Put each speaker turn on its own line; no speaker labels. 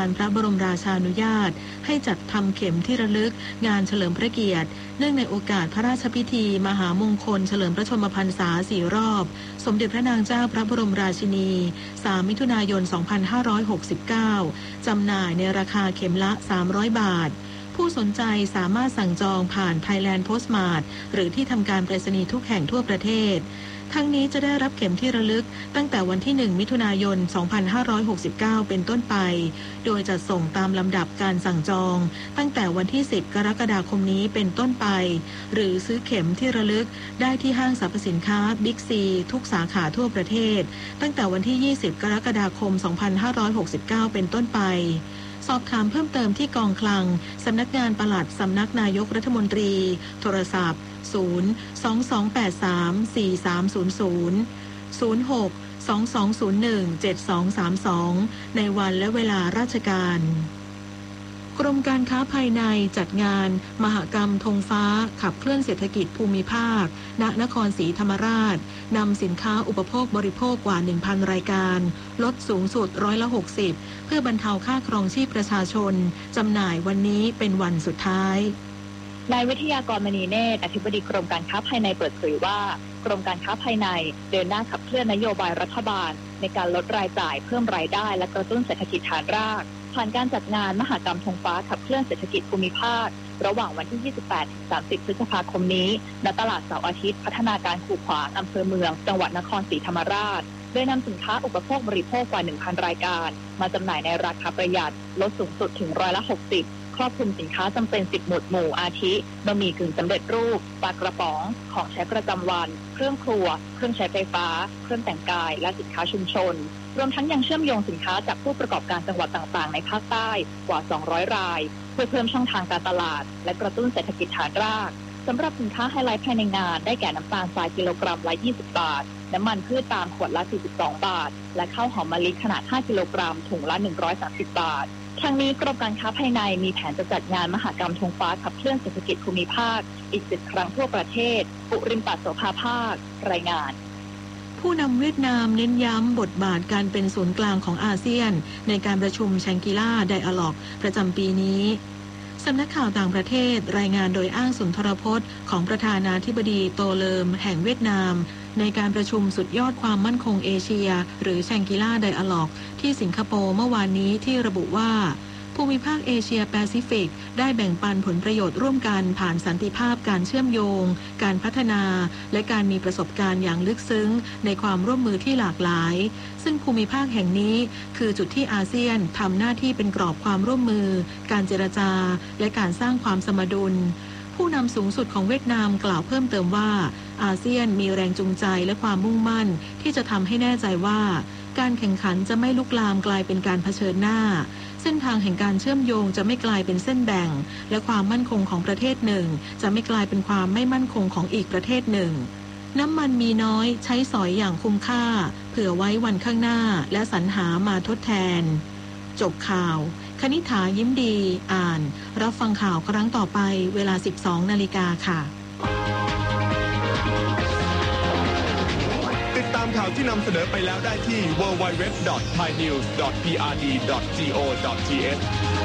การพระบรมราชานุญาตให้จัดทำเข็มที่ระลึกงานเฉลิมพระเกียรติเนื่องในโอกาสพระราชพิธีมหามงคลเฉลิมพระชนมพรรษา4 รอบสมเด็จพระนางเจ้าพระบรมราชินี3 มิถุนายน 2569 จำหน่ายในราคาเข็มละ300 บาทผู้สนใจสามารถสั่งจองผ่าน Thailand Postmart หรือที่ทำการไปรษณีย์ทุกแห่งทั่วประเทศทั้งนี้จะได้รับเข็มที่ระลึกตั้งแต่วันที่ 1 มิถุนายน 2569 เป็นต้นไปโดยจะส่งตามลำดับการสั่งจองตั้งแต่วันที่ 10 กรกฎาคมนี้เป็นต้นไปหรือซื้อเข็มที่ระลึกได้ที่ห้างสรรพสินค้าบิ๊กซีทุกสาขาทั่วประเทศตั้งแต่วันที่ 20 กรกฎาคม 2569 เป็นต้นไปสอบถามเพิ่มเติมที่กองคลังสำนักงานปลัดสำนักนายกรัฐมนตรีโทรศัพท์022834300 0622017232ในวันและเวลาราชการกรมการค้าภายในจัดงานมหกรรมธงฟ้าขับเคลื่อนเศรษฐกิจภูมิภาคณนครศรีธรรมราชนำสินค้าอุปโภคบริโภคกว่า 1,000 รายการลดสูงสุด60%เพื่อบรรเทาค่าครองชีพประชาชนจำหน่ายวันนี้เป็นวันสุดท้าย
นายวิทยากรมณีเนตรอธิบดีกรมการค้าภายในเปิดเผยว่ากรมการค้าภายในเดินหน้าขับเคลื่อนนโยบายรัฐบาลในการลดรายจ่ายเพิ่มรายได้และกระตุ้นเศรษฐกิจฐานรากผ่านการจัดงานมหกรรมธงฟ้าขับเคลื่อนเศรษฐกิจภูมิภาคระหว่างวันที่ 28-30 พฤษภาคมนี้ณตลาดเสาร์อาทิตย์พัฒนาการคูขวางอำเภอเมืองจังหวัดนครศรีธรรมราชโดยนำสินค้าอุปโภคบริโภคกว่า 1,000 รายการมาจำหน่ายในราคาประหยัดลดสูงสุดถึง60%ครอบคลุมสินค้าจำเป็น10 หมวดหมู่อาทิบะหมี่กึ่งสำเร็จรูปปลากระป๋องของใช้ประจำวันเครื่องครัวเครื่องใช้ไฟฟ้าเครื่องแต่งกายและสินค้าชุมชนรวมทั้งยังเชื่อมโยงสินค้าจากผู้ประกอบการจังหวัดต่างๆในภาคใต้กว่า200 รายเพื่อเพิ่มช่องทางการตลาดและกระตุ้นเศรษฐกิจฐานรากสำหรับสินค้าไฮไลท์ภายในงานได้แก่น้ำตาลทรายกิโลกรัมละ20 บาทน้ำมันพืชปาล์มขวดละ42 บาทและข้าวหอมมะลิขนาด5 กิโลกรัมถุงละ130 บาททางนี้กรมการค้าภายในมีแผนจะจัดงานมหกรรมธงฟ้าขับเคลื่อนเศรษฐกิจภูมิภาคอีก10 ครั้งทั่วประเทศปุริมปัสโสภาภาครายงาน
ผู้นำเวียดนามเน้นย้ำบทบาทการเป็นศูนย์กลางของอาเซียนในการประชุมแชงกิล่าไดอะล็อกประจำปีนี้สำนักข่าวต่างประเทศรายงานโดยอ้างสุนทรพจน์ของประธานาธิบดีโตเลิมแห่งเวียดนามในการประชุมสุดยอดความมั่นคงเอเชียหรือแชงกิล่าไดอะล็อกที่สิงคโปร์เมื่อวานนี้ที่ระบุว่าภูมิภาคเอเชียแปซิฟิกได้แบ่งปันผลประโยชน์ร่วมกันผ่านสันติภาพการเชื่อมโยงการพัฒนาและการมีประสบการณ์อย่างลึกซึ้งในความร่วมมือที่หลากหลายซึ่งภูมิภาคแห่งนี้คือจุดที่อาเซียนทำหน้าที่เป็นกรอบความร่วมมือการเจรจาและการสร้างความสมดุลผู้นำสูงสุดของเวียดนามกล่าวเพิ่มเติมว่าอาเซียนมีแรงจูงใจและความมุ่งมั่นที่จะทำให้แน่ใจว่าการแข่งขันจะไม่ลุกลามกลายเป็นการเผชิญหน้าเส้นทางแห่งการเชื่อมโยงจะไม่กลายเป็นเส้นแบ่งและความมั่นคงของประเทศหนึ่งจะไม่กลายเป็นความไม่มั่นคงของอีกประเทศหนึ่งน้ำมันมีน้อยใช้สอยอย่างคุ้มค่าเผื่อไว้วันข้างหน้าและสรรหามาทดแทนจบข่าวคณิษฐายิ้มดีอ่านรับฟังข่าวครั้งต่อไปเวลา 12:00 น.ค่ะ
ติดตามข่าวที่นำเสนอไปแล้วได้ที่ www.thainews.prd.go.th